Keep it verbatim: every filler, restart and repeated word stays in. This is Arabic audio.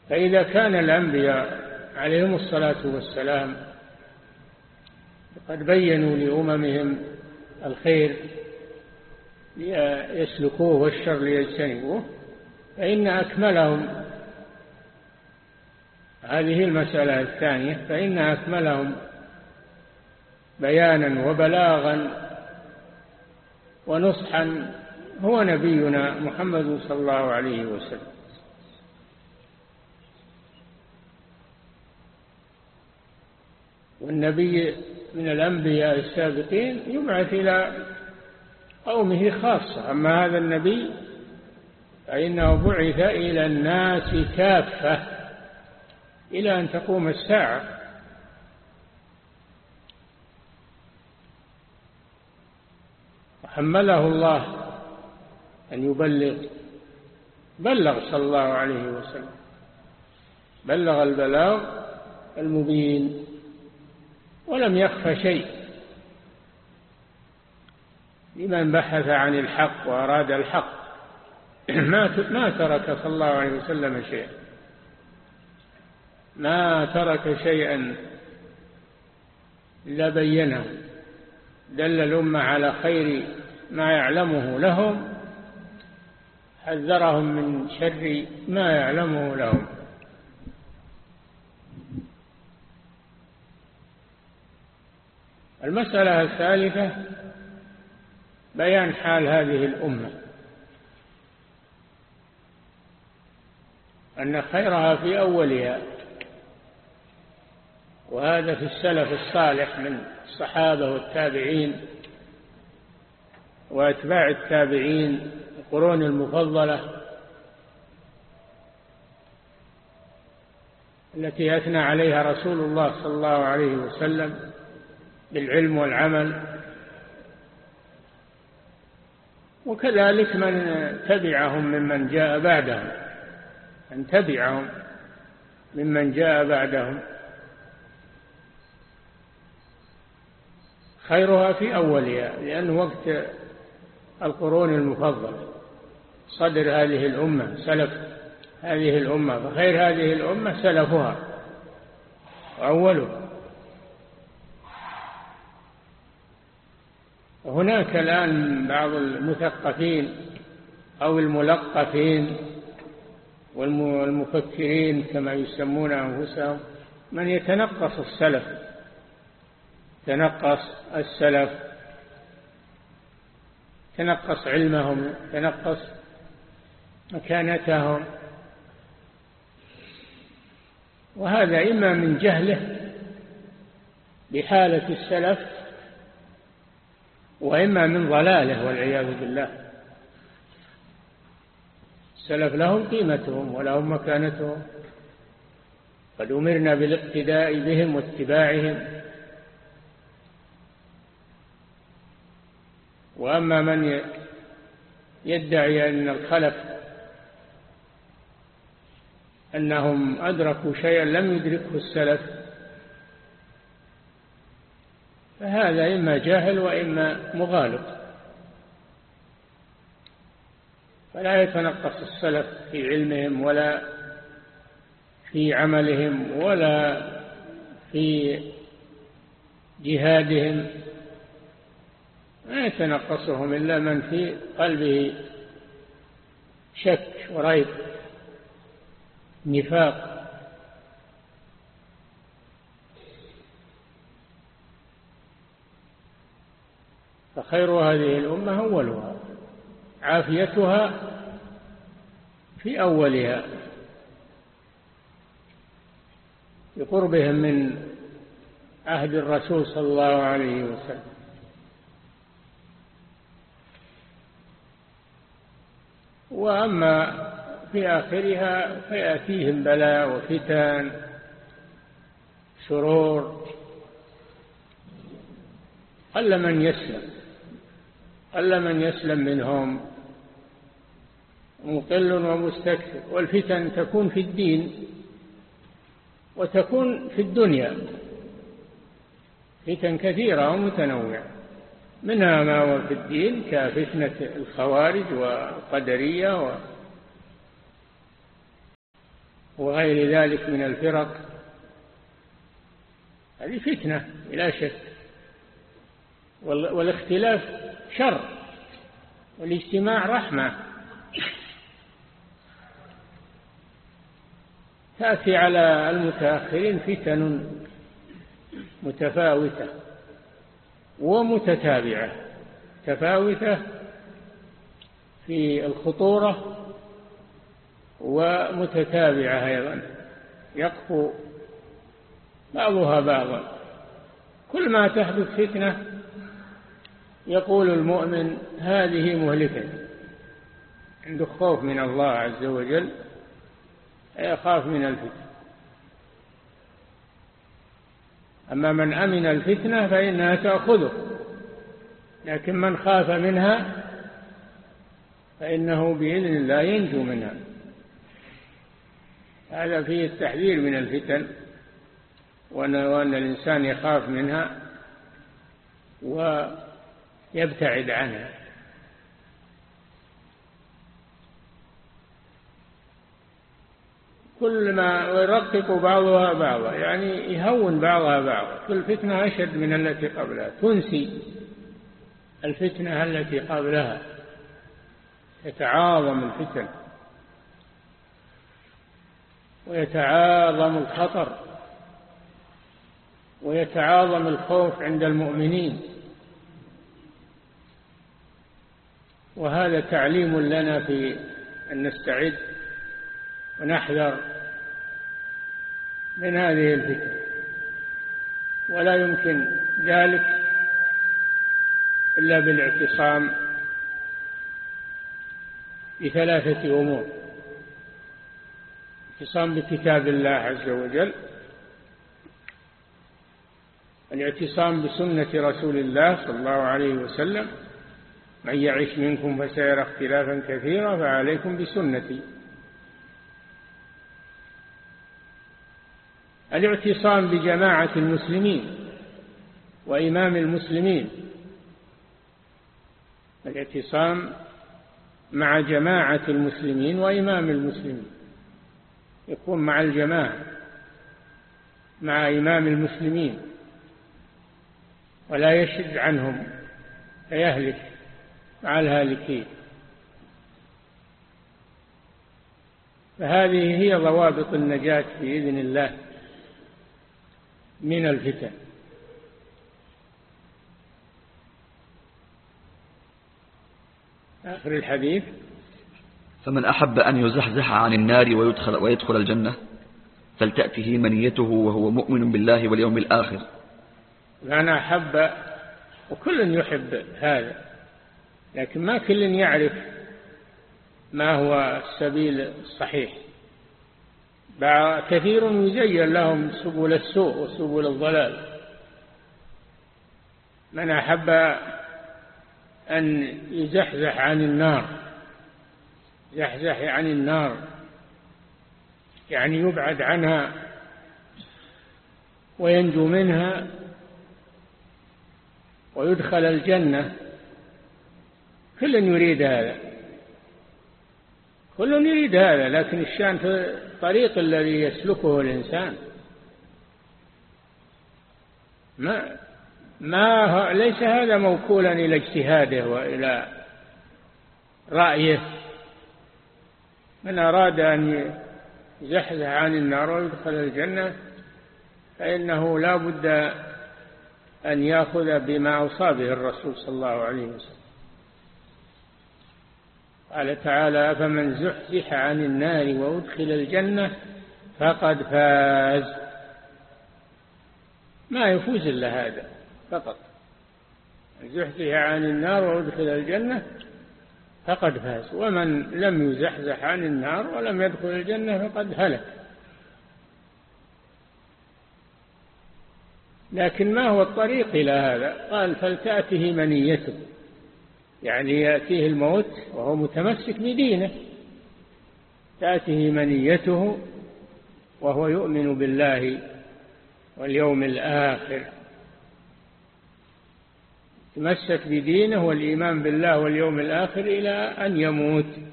فإذا كان الأنبياء عليهم الصلاة والسلام قد بيّنوا لأممهم الخير ليسلكوه والشر ليجتنبوه، فإن أكملهم هذه المسألة الثانية، فإن أكملهم بيانا وبلاغا ونصحا هو نبينا محمد صلى الله عليه وسلم. والنبي من الأنبياء السابقين يبعث إلى قومه خاصة، أما هذا النبي فإنه بعث إلى الناس كافة إلى أن تقوم الساعة. وحمله الله أن يبلغ، بلغ صلى الله عليه وسلم، بلغ البلاغ المبين ولم يخف شيء لمن بحث عن الحق وأراد الحق. ما ترك صلى الله عليه وسلم شيئا، ما ترك شيئا إلا بينه، دل الأمة على خير ما يعلمه لهم، حذرهم من شر ما يعلمه لهم. المسألة الثالثة بيان حال هذه الأمة، أن خيرها في أولها، وهذا في السلف الصالح من الصحابة والتابعين وأتباع التابعين القرون المفضلة التي أثنى عليها رسول الله صلى الله عليه وسلم بالعلم والعمل، وكذلك من تبعهم ممن جاء بعدهم، من تبعهم ممن جاء بعدهم. خيرها في أولها، لأنه وقت القرون المفضلة صدر هذه الأمة، سلف هذه الأمة، فخير هذه الأمة سلفها وأولها. هناك الآن بعض المثقفين أو الملقفين والمفكرين كما يسمون أنفسهم من يتنقص السلف، تنقص السلف، تنقص علمهم، تنقص مكانتهم، وهذا إما من جهله بحالة السلف، وإما من ضلاله والعياذ بالله. السلف لهم قيمتهم ولهم مكانتهم، قد أمرنا بالاقتداء بهم واتباعهم. وأما من يدعي أن الخلف أنهم أدركوا شيئا لم يدركه السلف، فهذا إما جاهل وإما مغالط، فلا يتنقص السلف في علمهم ولا في عملهم ولا في جهادهم، ما يتنقصهم إلا من في قلبه شك وريب نفاق. فخير هذه الأمة أولها، عافيتها في أولها بقربهم من عهد الرسول صلى الله عليه وسلم. وأما في آخرها فيأتيهم بلاء وفتن شرور، قل من يسلم، قل من يسلم منهم، مقل ومستكثر. والفتن تكون في الدين وتكون في الدنيا، فتن كثيرة ومتنوعة، منها ما هو في الدين كفتنة الخوارج والقدرية وغير ذلك من الفرق، هذه فتنة بلا شك. والاختلاف شر والاجتماع رحمة. تأتي على المتأخرين فتن متفاوتة ومتتابعة، تفاوتة في الخطورة ومتتابعة أيضا، يقفو بعضها بعضا. كل ما تحدث فتنة يقول المؤمن هذه مهلكة، عنده خوف من الله عز وجل، يخاف من الفتنة. أما من أمن الفتنة فإنها تأخذه، لكن من خاف منها فإنه بإذن الله ينجو منها. هذا فيه التحذير من الفتن، وأن الإنسان يخاف منها ويبتعد عنها. كل ما يرقق بعضها بعضا، يعني يهون بعضها بعضا. كل فتنة أشد من التي قبلها، تنسي الفتنة التي قبلها، يتعاظم الفتن ويتعاظم الخطر ويتعاظم الخوف عند المؤمنين. وهذا تعليم لنا في أن نستعد ونحذر من هذه الفتن، ولا يمكن ذلك إلا بالاعتصام بثلاثة أمور: الاعتصام بكتاب الله عز وجل، الاعتصام بسنة رسول الله صلى الله عليه وسلم، من يعش منكم فسيرى اختلافا كثيرا فعليكم بسنتي. الاعتصام بجماعة المسلمين وإمام المسلمين، الاعتصام مع جماعة المسلمين وإمام المسلمين، يكون مع الجماعة مع إمام المسلمين ولا يشد عنهم فيهلك مع الهالكين. فهذه هي ضوابط النجاة بإذن الله من الفتن. آخر الحديث: فمن أحب أن يزحزح عن النار ويدخل, ويدخل الجنة فلتأته منيته وهو مؤمن بالله واليوم الآخر. من أحب، وكل يحب هذا، لكن ما كل يعرف ما هو السبيل الصحيح. كثير يزين لهم سبل السوء وسبل الضلال. من أحب أن يزحزح عن النار، يزحزح عن النار يعني يبعد عنها وينجو منها ويدخل الجنة، كل يريد هذا، كل يريد هذا، لكن الشان في الطريق الذي يسلكه الإنسان. ما ما ليس هذا موكولا إلى اجتهاده وإلى رأيه. من أراد أن يزحزح عن النار ويدخل الجنة فإنه لا بد أن يأخذ بما أوصى به الرسول صلى الله عليه وسلم. قال تعالى: فمن زحزح عن النار وأدخل الجنة فقد فاز. ما يفوز إلا هذا فقط، زحزح عن النار وأدخل الجنة فقد فاز. ومن لم يزحزح عن النار ولم يدخل الجنة فقد هلك. لكن ما هو الطريق إلى هذا؟ قال: فلتأته منيته، يعني يأتيه الموت وهو متمسك بدينه، تأته منيته وهو يؤمن بالله واليوم الآخر، تمسك بدينه والإيمان بالله واليوم الآخر إلى أن يموت.